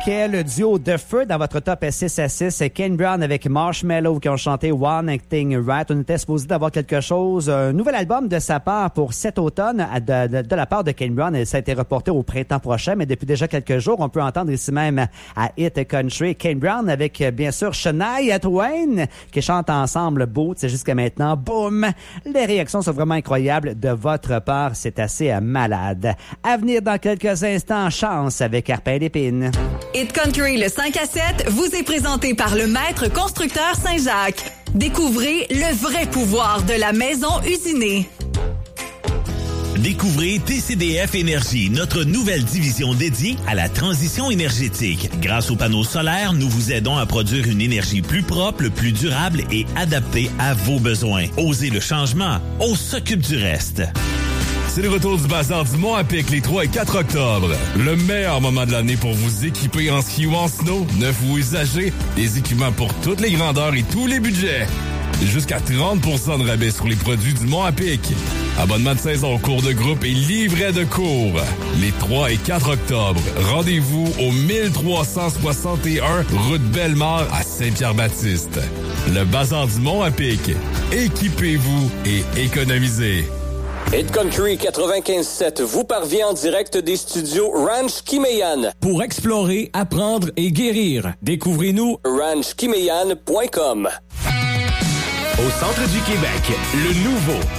Le duo de feu dans votre top 6 à 6. Kane Brown avec Marshmello qui ont chanté One Thing Right. On était supposé d'avoir quelque chose, un nouvel album de sa part pour cet automne de la part de Kane Brown. Et ça a été reporté au printemps prochain, mais depuis déjà quelques jours, on peut entendre ici même à Hit Country Kane Brown avec bien sûr Shania Twain qui chantent ensemble Boots jusqu'à maintenant. Boum! Les réactions sont vraiment incroyables de votre part. C'est assez malade. À venir dans quelques instants, Chance avec Arpin d'Épine. Hit Country le 5 à 7 vous est présenté par le Maître Constructeur Saint-Jacques. Découvrez le vrai pouvoir de la maison usinée. Découvrez TCDF Énergie, notre nouvelle division dédiée à la transition énergétique. Grâce aux panneaux solaires, nous vous aidons à produire une énergie plus propre, plus durable et adaptée à vos besoins. Osez le changement, on s'occupe du reste. C'est le retour du Bazar du Mont-à-Pic les 3 et 4 octobre. Le meilleur moment de l'année pour vous équiper en ski ou en snow, neuf ou usagé, des équipements pour toutes les grandeurs et tous les budgets. Jusqu'à 30% de rabais sur les produits du Mont-à-Pic. Abonnement de saison, cours de groupe et livret de cours. Les 3 et 4 octobre, rendez-vous au 1361 route Bellemare à Saint-Pierre-Baptiste. Le Bazar du Mont-à-Pic. Équipez-vous et économisez. Hit Country 95.7 vous parvient en direct des studios Ranch Kimeyan. Pour explorer, apprendre et guérir, découvrez-nous ranchkimeyan.com. Au centre du Québec, le nouveau